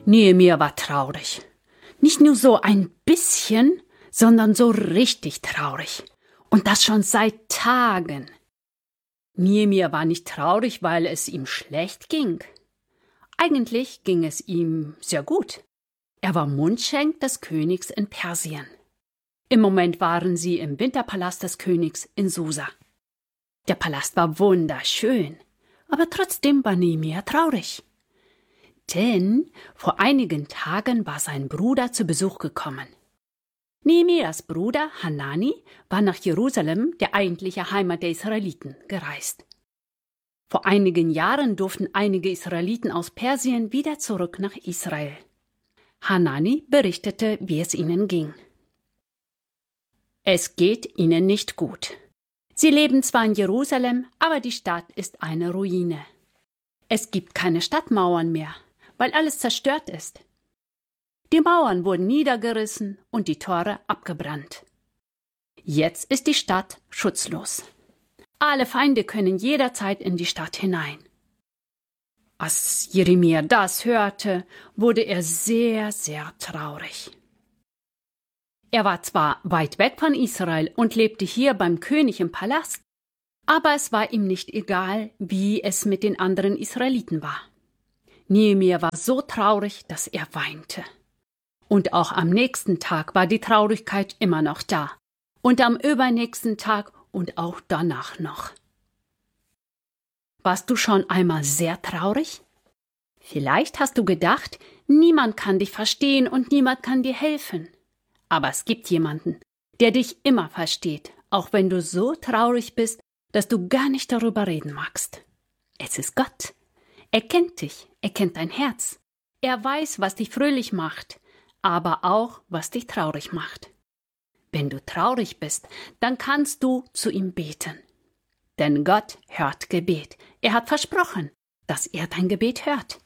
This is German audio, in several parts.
Nehemia war traurig. Nicht nur so ein bisschen, sondern so richtig traurig. Und das schon seit Tagen. Nehemia war nicht traurig, weil es ihm schlecht ging. Eigentlich ging es ihm sehr gut. Er war Mundschenk des Königs in Persien. Im Moment waren sie im Winterpalast des Königs in Susa. Der Palast war wunderschön, aber trotzdem war Nehemia traurig. Denn vor einigen Tagen war sein Bruder zu Besuch gekommen. Nehemias Bruder Hanani war nach Jerusalem, der eigentliche Heimat der Israeliten, gereist. Vor einigen Jahren durften einige Israeliten aus Persien wieder zurück nach Israel. Hanani berichtete, wie es ihnen ging. Es geht ihnen nicht gut. Sie leben zwar in Jerusalem, aber die Stadt ist eine Ruine. Es gibt keine Stadtmauern mehr, weil alles zerstört ist. Die Mauern wurden niedergerissen und die Tore abgebrannt. Jetzt ist die Stadt schutzlos. Alle Feinde können jederzeit in die Stadt hinein. Als Jeremia das hörte, wurde er sehr, sehr traurig. Er war zwar weit weg von Israel und lebte hier beim König im Palast, aber es war ihm nicht egal, wie es mit den anderen Israeliten war. Nehemia war so traurig, dass er weinte. Und auch am nächsten Tag war die Traurigkeit immer noch da. Und am übernächsten Tag und auch danach noch. Warst du schon einmal sehr traurig? Vielleicht hast du gedacht, niemand kann dich verstehen und niemand kann dir helfen. Aber es gibt jemanden, der dich immer versteht, auch wenn du so traurig bist, dass du gar nicht darüber reden magst. Es ist Gott. Er kennt dich, er kennt dein Herz. Er weiß, was dich fröhlich macht, aber auch, was dich traurig macht. Wenn du traurig bist, dann kannst du zu ihm beten. Denn Gott hört Gebet. Er hat versprochen, dass er dein Gebet hört.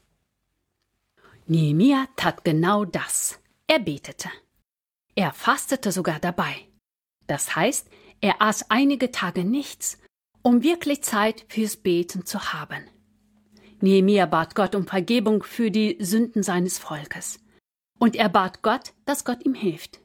Nehemia tat genau das. Er betete. Er fastete sogar dabei. Das heißt, er aß einige Tage nichts, um wirklich Zeit fürs Beten zu haben. Nehemia bat Gott um Vergebung für die Sünden seines Volkes. Und er bat Gott, dass Gott ihm hilft.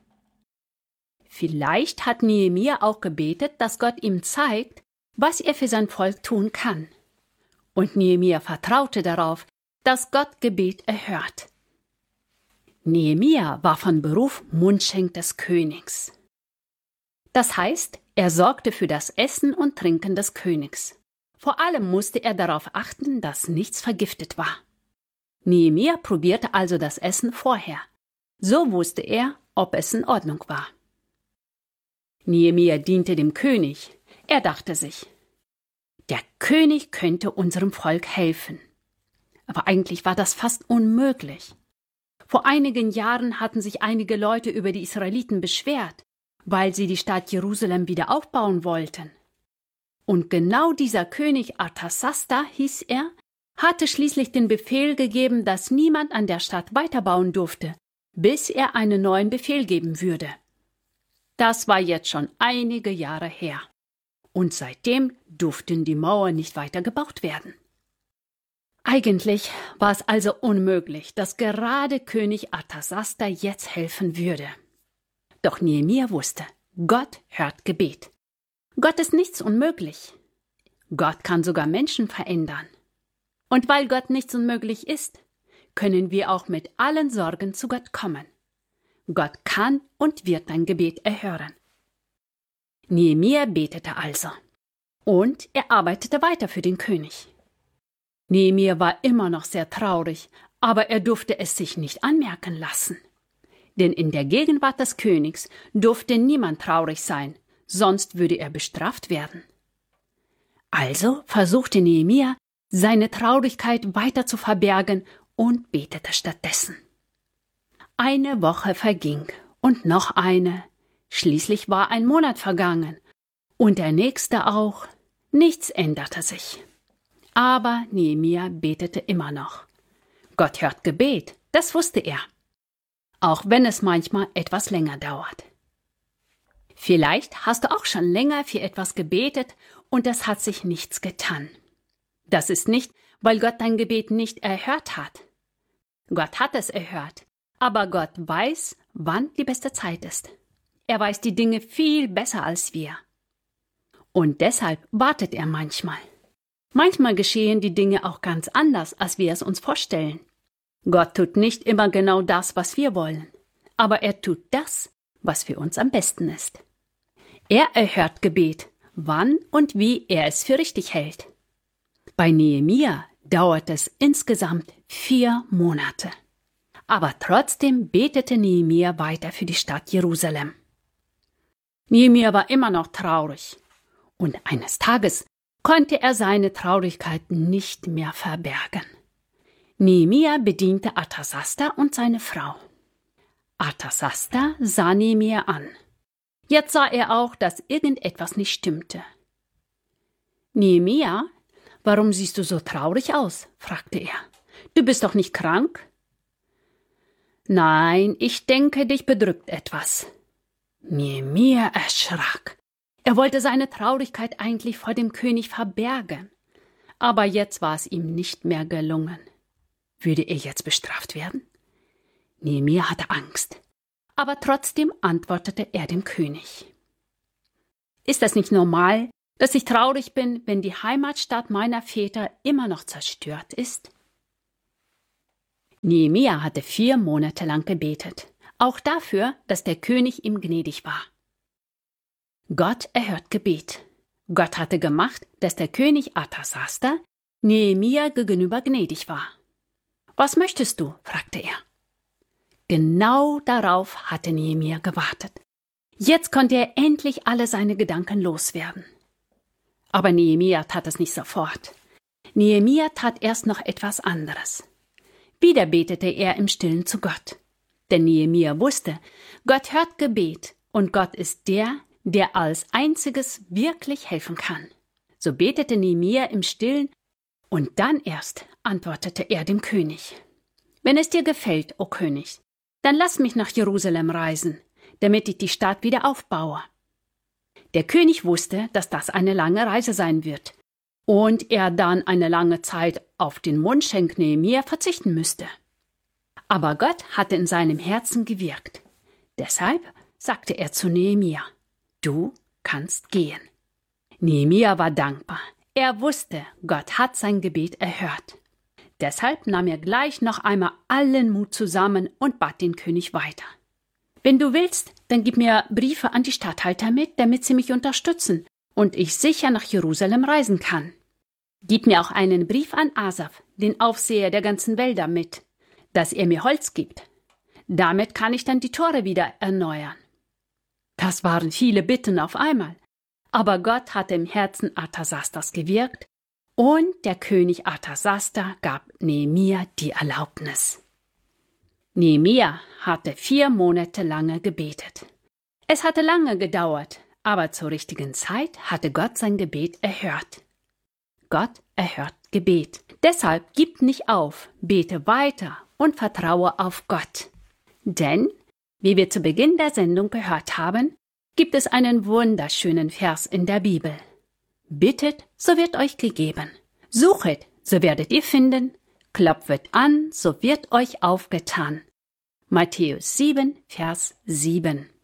Vielleicht hat Nehemia auch gebetet, dass Gott ihm zeigt, was er für sein Volk tun kann. Und Nehemia vertraute darauf, dass Gott Gebet erhört. Nehemia war von Beruf Mundschenk des Königs. Das heißt, er sorgte für das Essen und Trinken des Königs. Vor allem musste er darauf achten, dass nichts vergiftet war. Nehemia probierte also das Essen vorher. So wusste er, ob es in Ordnung war. Nehemia diente dem König. Er dachte sich, der König könnte unserem Volk helfen. Aber eigentlich war das fast unmöglich. Vor einigen Jahren hatten sich einige Leute über die Israeliten beschwert, weil sie die Stadt Jerusalem wieder aufbauen wollten. Und genau dieser König Artasasta, hieß er, hatte schließlich den Befehl gegeben, dass niemand an der Stadt weiterbauen durfte, bis er einen neuen Befehl geben würde. Das war jetzt schon einige Jahre her. Und seitdem durften die Mauern nicht weiter gebaut werden. Eigentlich war es also unmöglich, dass gerade König Artasasta jetzt helfen würde. Doch Nehemia wusste, Gott hört Gebet. Gott ist nichts unmöglich. Gott kann sogar Menschen verändern. Und weil Gott nichts unmöglich ist, können wir auch mit allen Sorgen zu Gott kommen. Gott kann und wird dein Gebet erhören. Nehemia betete also. Und er arbeitete weiter für den König. Nehemia war immer noch sehr traurig, aber er durfte es sich nicht anmerken lassen. Denn in der Gegenwart des Königs durfte niemand traurig sein, sonst würde er bestraft werden. Also versuchte Nehemia, seine Traurigkeit weiter zu verbergen und betete stattdessen. Eine Woche verging und noch eine. Schließlich war ein Monat vergangen und der nächste auch. Nichts änderte sich. Aber Nehemia betete immer noch. Gott hört Gebet, das wusste er. Auch wenn es manchmal etwas länger dauert. Vielleicht hast du auch schon länger für etwas gebetet und es hat sich nichts getan. Das ist nicht, weil Gott dein Gebet nicht erhört hat. Gott hat es erhört, aber Gott weiß, wann die beste Zeit ist. Er weiß die Dinge viel besser als wir. Und deshalb wartet er manchmal. Manchmal geschehen die Dinge auch ganz anders, als wir es uns vorstellen. Gott tut nicht immer genau das, was wir wollen, aber er tut das, was für uns am besten ist. Er erhört Gebet, wann und wie er es für richtig hält. Bei Nehemia dauert es insgesamt 4 Monate. Aber trotzdem betete Nehemia weiter für die Stadt Jerusalem. Nehemia war immer noch traurig. Und eines Tages konnte er seine Traurigkeit nicht mehr verbergen. Nehemia bediente Arthasasta und seine Frau. Arthasasta sah Nehemia an. Jetzt sah er auch, dass irgendetwas nicht stimmte. »Nehemia, warum siehst du so traurig aus?« fragte er. »Du bist doch nicht krank?« »Nein, ich denke, dich bedrückt etwas.« Nehemia erschrak. Er wollte seine Traurigkeit eigentlich vor dem König verbergen. Aber jetzt war es ihm nicht mehr gelungen. Würde er jetzt bestraft werden? Nehemia hatte Angst. Aber trotzdem antwortete er dem König. Ist das nicht normal, dass ich traurig bin, wenn die Heimatstadt meiner Väter immer noch zerstört ist? Nehemia hatte 4 Monate lang gebetet, auch dafür, dass der König ihm gnädig war. Gott erhört Gebet. Gott hatte gemacht, dass der König Arthasasta Nehemia gegenüber gnädig war. »Was möchtest du?« fragte er. Genau darauf hatte Nehemia gewartet. Jetzt konnte er endlich alle seine Gedanken loswerden. Aber Nehemia tat es nicht sofort. Nehemia tat erst noch etwas anderes. Wieder betete er im Stillen zu Gott. Denn Nehemia wusste, Gott hört Gebet und Gott ist der als einziges wirklich helfen kann. So betete Nehemia im Stillen und dann erst antwortete er dem König. »Wenn es dir gefällt, o König, dann lass mich nach Jerusalem reisen, damit ich die Stadt wieder aufbaue.« Der König wusste, dass das eine lange Reise sein wird und er dann eine lange Zeit auf den Mundschenk Nehemia verzichten müsste. Aber Gott hatte in seinem Herzen gewirkt. Deshalb sagte er zu Nehemia, »Du kannst gehen.« Nehemia war dankbar. Er wusste, Gott hat sein Gebet erhört. Deshalb nahm er gleich noch einmal allen Mut zusammen und bat den König weiter. »Wenn du willst, dann gib mir Briefe an die Statthalter mit, damit sie mich unterstützen und ich sicher nach Jerusalem reisen kann. Gib mir auch einen Brief an Asaf, den Aufseher der ganzen Wälder, mit, dass er mir Holz gibt. Damit kann ich dann die Tore wieder erneuern.« Das waren viele Bitten auf einmal. Aber Gott hatte im Herzen Arthasastas gewirkt und der König Arthasasta gab Nehemia die Erlaubnis. Nehemia hatte 4 Monate lange gebetet. Es hatte lange gedauert, aber zur richtigen Zeit hatte Gott sein Gebet erhört. Gott erhört Gebet. Deshalb gib nicht auf, bete weiter und vertraue auf Gott. Denn, wie wir zu Beginn der Sendung gehört haben, gibt es einen wunderschönen Vers in der Bibel. Bittet, so wird euch gegeben. Suchet, so werdet ihr finden. Klopfet an, so wird euch aufgetan. Matthäus 7, Vers 7.